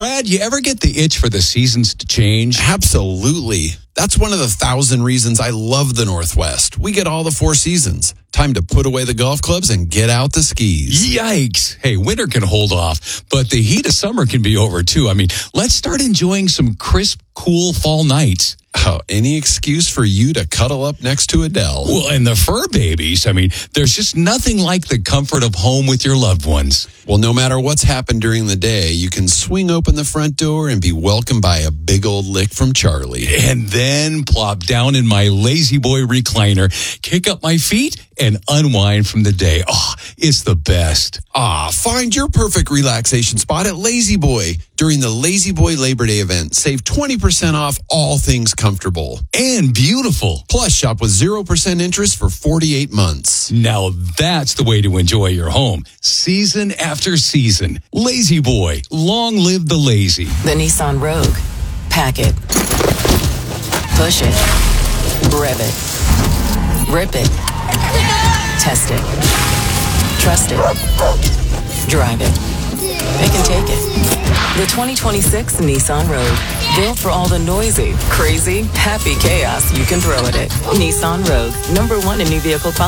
Brad, you ever get the itch for the seasons to change? Absolutely. That's one of the 1,000 reasons I love the Northwest. We get all the 4 seasons. Time to put away the golf clubs and get out the skis. Yikes. Hey, winter can hold off, but the heat of summer can be over too. I mean, let's start enjoying some crisp, cool fall nights. Oh, any excuse for you to cuddle up next to Adele. Well, and the fur babies. I mean, there's just nothing like the comfort of home with your loved ones. Well, no matter what's happened during the day, you can swing open the front door and be welcomed by a big old lick from Charlie. And then plop down in my Lazy Boy recliner, kick up my feet, and unwind from the day. Oh, it's the best. Find your perfect relaxation spot at Lazy Boy during the Lazy Boy Labor Day event. Save 20% off all things comfortable. And beautiful. Plus, shop with 0% interest for 48 months. Now that's the way to enjoy your home. Season after season. Lazy Boy. Long live the lazy. The Nissan Rogue. Pack it. Push it. Rev it. Rip it. Test it. Trust it. Drive it. Pick and take it. The 2026 Nissan Rogue. Built for all the noisy, crazy, happy chaos you can throw at it. Nissan Rogue. #1 in new vehicle quality.